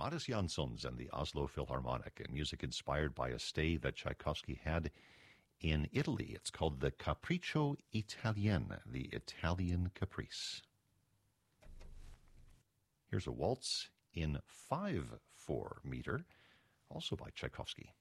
Mattis Janssons and the Oslo Philharmonic, and music inspired by a stay that Tchaikovsky had in Italy. It's called the Capriccio Italien, the Italian Caprice. Here's a waltz in 5/4 meter, also by Tchaikovsky.